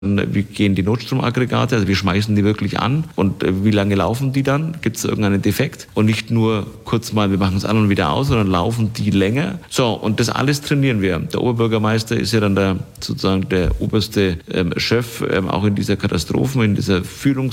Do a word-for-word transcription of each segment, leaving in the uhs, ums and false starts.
Wie gehen die Notstromaggregate, also wir schmeißen die wirklich an und wie lange laufen die dann? Gibt es irgendeinen Defekt? Und nicht nur kurz mal, wir machen es an und wieder aus, sondern laufen die länger? So, und das alles trainieren wir. Der Oberbürgermeister ist ja dann der, sozusagen der oberste ähm, Chef, ähm, auch in dieser Katastrophen, in dieser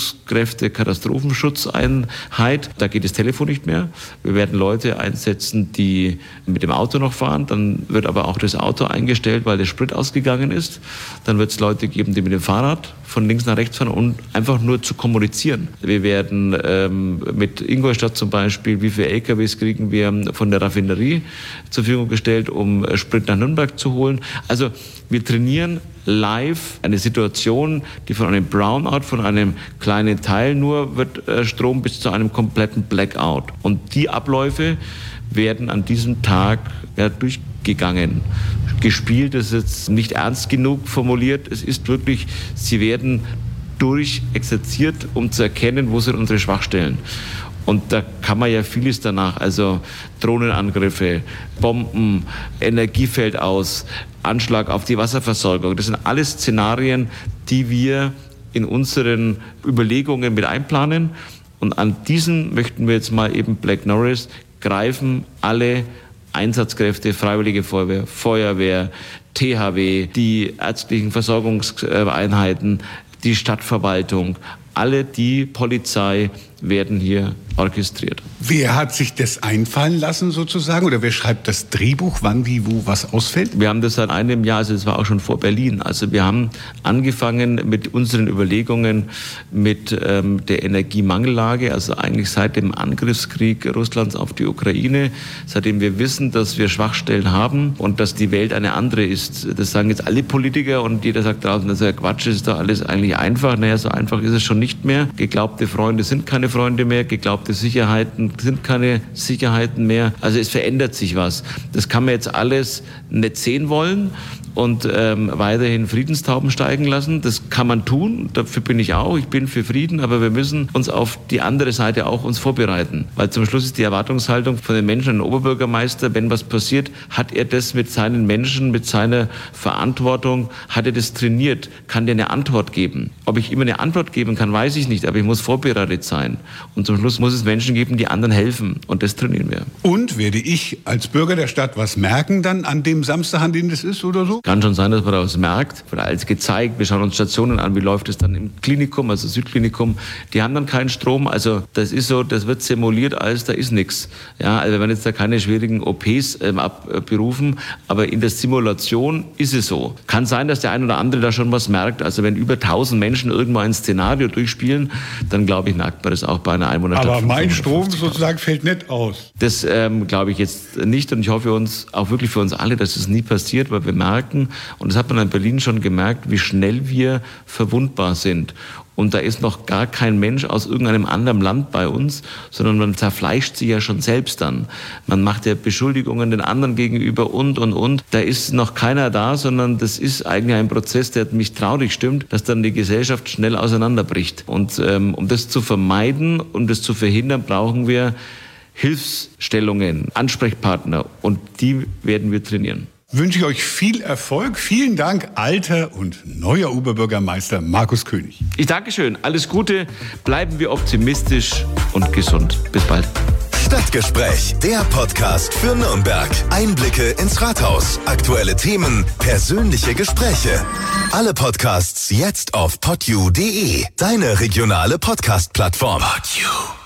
Führungskräfte-Katastrophenschutzeinheit. Da geht das Telefon nicht mehr. Wir werden Leute einsetzen, die mit dem Auto noch fahren. Dann wird aber auch das Auto eingestellt, weil der Sprit ausgegangen ist. Dann wird es Leute geben, die mit dem Fahrrad von links nach rechts fahren und einfach nur zu kommunizieren. Wir werden ähm, mit Ingolstadt zum Beispiel, wie viele L K Ws kriegen wir von der Raffinerie zur Verfügung gestellt, um Sprit nach Nürnberg zu holen. Also wir trainieren live eine Situation, die von einem Brownout, von einem kleinen Teil nur wird äh, Strom bis zu einem kompletten Blackout. Und die Abläufe werden an diesem Tag ja, durchgegangen. Gespielt ist jetzt nicht ernst genug formuliert. Es ist wirklich, sie werden durchexerziert, um zu erkennen, wo sind unsere Schwachstellen. Und da kann man ja vieles danach, also Drohnenangriffe, Bomben, Energie fällt aus, Anschlag auf die Wasserversorgung. Das sind alles Szenarien, die wir in unseren Überlegungen mit einplanen. Und an diesen möchten wir jetzt mal eben Black Norris greifen, alle Einsatzkräfte, Freiwillige Feuerwehr, Feuerwehr, T H W, die ärztlichen Versorgungseinheiten, die Stadtverwaltung, alle die Polizei werden hier orchestriert. Wer hat sich das einfallen lassen sozusagen oder wer schreibt das Drehbuch, wann, wie, wo, was ausfällt? Wir haben das seit einem Jahr, also das war auch schon vor Berlin. Also wir haben angefangen mit unseren Überlegungen mit ähm, der Energiemangellage, also eigentlich seit dem Angriffskrieg Russlands auf die Ukraine, seitdem wir wissen, dass wir Schwachstellen haben und dass die Welt eine andere ist. Das sagen jetzt alle Politiker und jeder sagt draußen, das ist ja Quatsch, das ist doch alles eigentlich einfach. Naja, so einfach ist es schon nicht mehr. Geglaubte Freunde sind keine Freunde mehr, geglaubte Sicherheiten sind keine Sicherheiten mehr. Also es verändert sich was. Das kann man jetzt alles nicht sehen wollen und ähm, weiterhin Friedenstauben steigen lassen. Das kann man tun, dafür bin ich auch. Ich bin für Frieden, aber wir müssen uns auf die andere Seite auch uns vorbereiten. Weil zum Schluss ist die Erwartungshaltung von den Menschen an den Oberbürgermeister, wenn was passiert, hat er das mit seinen Menschen, mit seiner Verantwortung, hat er das trainiert, kann der eine Antwort geben. Ob ich immer eine Antwort geben kann, weiß ich nicht, aber ich muss vorbereitet sein. Und zum Schluss muss es Menschen geben, die anderen helfen. Und das trainieren wir. Und werde ich als Bürger der Stadt was merken dann an dem Samstag, an dem das ist oder so? Kann schon sein, dass man da was merkt. Oder als gezeigt, wir schauen uns Stationen an, wie läuft es dann im Klinikum, also Südklinikum. Die haben dann keinen Strom. Also das ist so, das wird simuliert, als da ist nichts. Ja, also wir werden jetzt da keine schwierigen O Ps ähm, abberufen, aber in der Simulation ist es so. Kann sein, dass der ein oder andere da schon was merkt. Also wenn über tausend Menschen irgendwo ein Szenario durchspielen, dann glaube ich, merkt man das auch bei einer Einwohnerstadt. Aber mein Strom sozusagen fällt nicht aus. Das ähm, glaube ich jetzt nicht und ich hoffe uns auch wirklich für uns alle, dass es nie passiert, weil wir merken, und das hat man in Berlin schon gemerkt, wie schnell wir verwundbar sind. Und da ist noch gar kein Mensch aus irgendeinem anderen Land bei uns, sondern man zerfleischt sie ja schon selbst dann. Man macht ja Beschuldigungen den anderen gegenüber und, und, und. Da ist noch keiner da, sondern das ist eigentlich ein Prozess, der mich traurig stimmt, dass dann die Gesellschaft schnell auseinanderbricht. Und ähm, um das zu vermeiden, um das zu verhindern, brauchen wir Hilfsstellungen, Ansprechpartner und die werden wir trainieren. Wünsche ich euch viel Erfolg. Vielen Dank, alter und neuer Oberbürgermeister Markus König. Ich danke schön. Alles Gute. Bleiben wir optimistisch und gesund. Bis bald. Stadtgespräch, der Podcast für Nürnberg. Einblicke ins Rathaus, aktuelle Themen, persönliche Gespräche. Alle Podcasts jetzt auf podyou punkt de, deine regionale Podcast-Plattform. Podyou.